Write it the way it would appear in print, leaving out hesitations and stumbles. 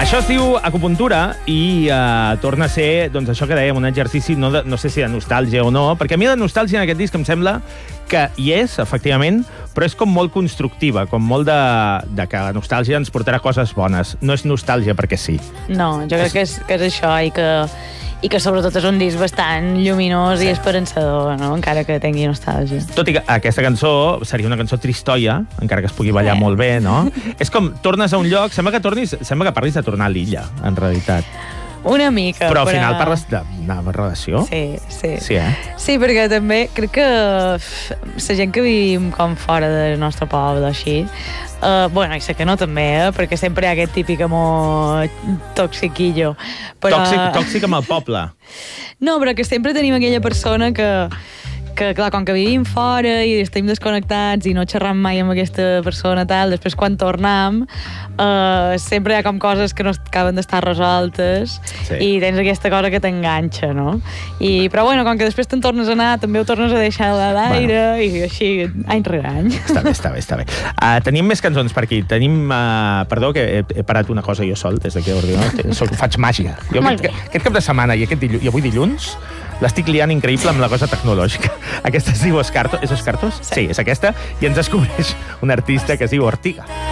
Això es diu acupuntura i torna a ser, doncs, això que dèiem, un exercici, no sé si de nostàlgia o no, perquè a mi la nostàlgia en aquest disc em sembla que hi és, efectivament, però és com molt constructiva, com molt de que la nostàlgia ens portarà coses bones. No és nostàlgia perquè sí. No, jo crec que és això i que sobretot és un disc bastant lluminós i esperançador, no? Encara que tingui nostàlgia. Tot i que aquesta cançó seria una cançó tristoia, encara que es pugui ballar molt bé, no? És com, tornes a un lloc, sembla que parlis de tornar a l'illa, en realitat. Una mica, però... al final parles d'una relació? Sí. Sí, perquè també crec que la gent que vivim com fora del nostre poble, així, bueno, i sé que no també, perquè sempre hi ha aquest típic amor toxiquillo. Però... Tòxic amb el poble. No, però que sempre tenim aquella persona que clar, com que vivim fora i estem desconnectats i no xerram mai amb aquesta persona tal, després quan tornem sempre hi ha com coses que no acaben d'estar resoltes i tens aquesta cosa que t'enganxa, no? Però bueno, com que després te'n tornes a anar, també ho tornes a deixar a l'aire i així, any rere any. Està bé. Tenim més cançons per aquí. Tenim... perdó, que he parat una cosa jo sol des d'aquí d'ordinador. Faig màgia. Jo aquest cap de setmana i avui dilluns l'estic liant increïble amb la cosa tecnològica. Aquesta es diu Escartos. És Escartos? Sí, és aquesta. I ens descobreix un artista que es diu Ortiga.